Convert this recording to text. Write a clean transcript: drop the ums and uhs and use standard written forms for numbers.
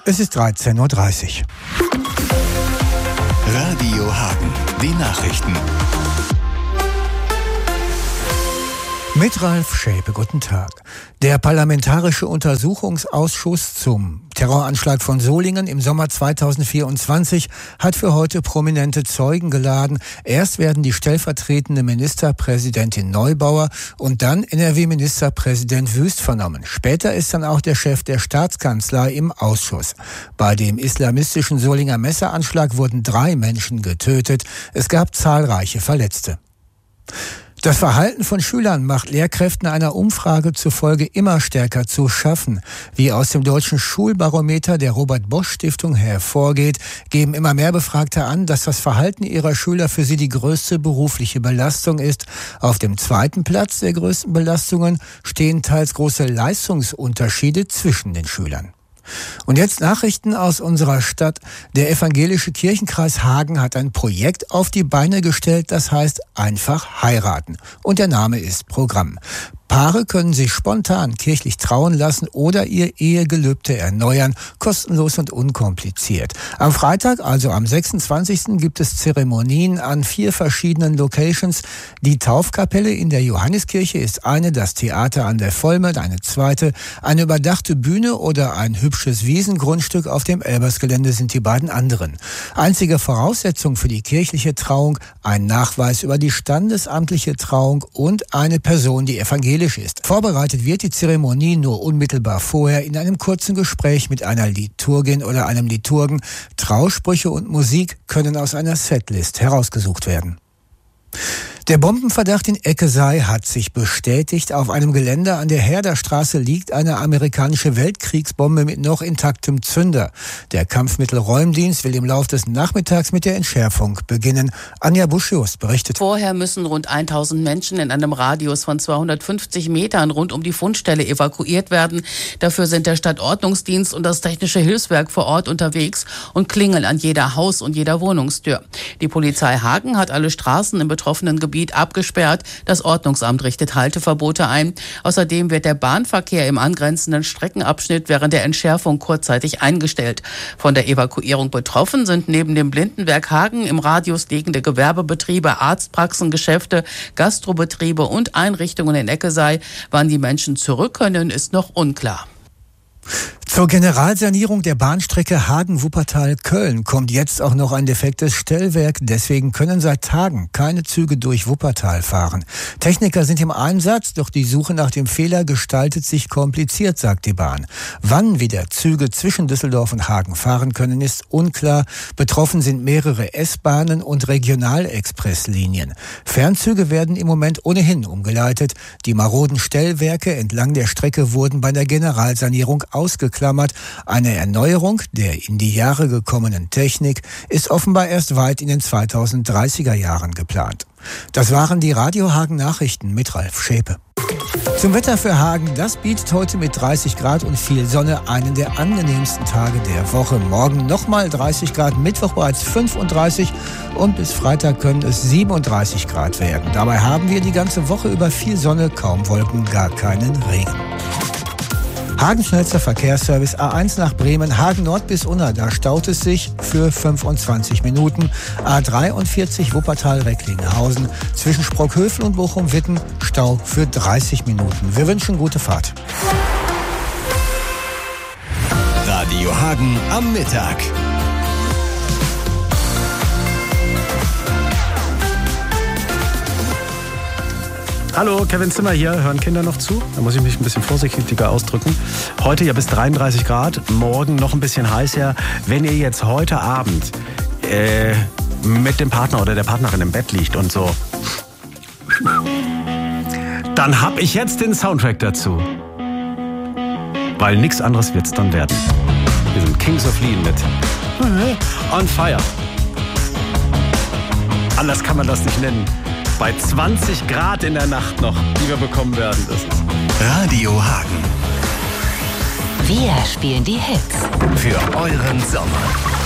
Es ist 13.30 Uhr. Radio Hagen, die Nachrichten. Mit Ralf Schäpe, guten Tag. Der Parlamentarische Untersuchungsausschuss zum Terroranschlag von Solingen im Sommer 2024 hat für heute prominente Zeugen geladen. Erst werden die stellvertretende Ministerpräsidentin Neubauer und dann NRW-Ministerpräsident Wüst vernommen. Später ist dann auch der Chef der Staatskanzlei im Ausschuss. Bei dem islamistischen Solinger Messeranschlag wurden 3 Menschen getötet. Es gab zahlreiche Verletzte. Das Verhalten von Schülern macht Lehrkräften einer Umfrage zufolge immer stärker zu schaffen. Wie aus dem deutschen Schulbarometer der Robert-Bosch-Stiftung hervorgeht, geben immer mehr Befragte an, dass das Verhalten ihrer Schüler für sie die größte berufliche Belastung ist. Auf dem zweiten Platz der größten Belastungen stehen teils große Leistungsunterschiede zwischen den Schülern. Und jetzt Nachrichten aus unserer Stadt. Der evangelische Kirchenkreis Hagen hat ein Projekt auf die Beine gestellt, das heißt einfach heiraten. Und der Name ist Programm. Paare können sich spontan kirchlich trauen lassen oder ihr Ehegelübde erneuern, kostenlos und unkompliziert. Am Freitag, also am 26. gibt es Zeremonien an 4 verschiedenen Locations. Die Taufkapelle in der Johanniskirche ist eine, das Theater an der Vollmond eine zweite, eine überdachte Bühne oder ein hübsches Wiesengrundstück auf dem Elbersgelände sind die beiden anderen. Einzige Voraussetzung für die kirchliche Trauung, ein Nachweis über die standesamtliche Trauung und eine Person, die evangelisch ist. Vorbereitet wird die Zeremonie nur unmittelbar vorher in einem kurzen Gespräch mit einer Liturgin oder einem Liturgen. Trausprüche und Musik können aus einer Setlist herausgesucht werden. Der Bombenverdacht in Eckesei hat sich bestätigt. Auf einem Gelände an der Herderstraße liegt eine amerikanische Weltkriegsbombe mit noch intaktem Zünder. Der Kampfmittelräumdienst will im Laufe des Nachmittags mit der Entschärfung beginnen. Anja Buschius berichtet. Vorher müssen rund 1000 Menschen in einem Radius von 250 Metern rund um die Fundstelle evakuiert werden. Dafür sind der Stadtordnungsdienst und das Technische Hilfswerk vor Ort unterwegs und klingeln an jeder Haus- und jeder Wohnungstür. Die Polizei Hagen hat alle Straßen im betroffenen Gebiet abgesperrt. Das Ordnungsamt richtet Halteverbote ein. Außerdem wird der Bahnverkehr im angrenzenden Streckenabschnitt während der Entschärfung kurzzeitig eingestellt. Von der Evakuierung betroffen sind neben dem Blindenwerk Hagen im Radius liegende Gewerbebetriebe, Arztpraxen, Geschäfte, Gastrobetriebe und Einrichtungen in Eckesei. Wann die Menschen zurück können, ist noch unklar. Zur Generalsanierung der Bahnstrecke Hagen-Wuppertal-Köln kommt jetzt auch noch ein defektes Stellwerk. Deswegen können seit Tagen keine Züge durch Wuppertal fahren. Techniker sind im Einsatz, doch die Suche nach dem Fehler gestaltet sich kompliziert, sagt die Bahn. Wann wieder Züge zwischen Düsseldorf und Hagen fahren können, ist unklar. Betroffen sind mehrere S-Bahnen und Regionalexpresslinien. Fernzüge werden im Moment ohnehin umgeleitet. Die maroden Stellwerke entlang der Strecke wurden bei der Generalsanierung ausgeklammert. Eine Erneuerung der in die Jahre gekommenen Technik ist offenbar erst weit in den 2030er Jahren geplant. Das waren die Radio Hagen Nachrichten mit Ralf Schäpe. Zum Wetter für Hagen, das bietet heute mit 30 Grad und viel Sonne einen der angenehmsten Tage der Woche. Morgen nochmal 30 Grad, Mittwoch bereits 35 und bis Freitag können es 37 Grad werden. Dabei haben wir die ganze Woche über viel Sonne, kaum Wolken, gar keinen Regen. Hagen schnellster Verkehrsservice A1 nach Bremen, Hagen Nord bis Unna, da staut es sich für 25 Minuten. A43 Wuppertal-Recklinghausen, zwischen Sprockhövel und Bochum-Witten, Stau für 30 Minuten. Wir wünschen gute Fahrt. Radio Hagen am Mittag. Hallo, Kevin Zimmer hier. Hören Kinder noch zu? Da muss ich mich ein bisschen vorsichtiger ausdrücken. Heute ja bis 33 Grad, morgen noch ein bisschen heißer. Wenn ihr jetzt heute Abend mit dem Partner oder der Partnerin im Bett liegt und so, dann hab ich jetzt den Soundtrack dazu. Weil nichts anderes wird's dann werden. Wir sind Kings of Lean mit On Fire. Anders kann man das nicht nennen. Bei 20 Grad in der Nacht noch, die wir bekommen werden. Das ist Radio Hagen. Wir spielen die Hits. Für euren Sommer.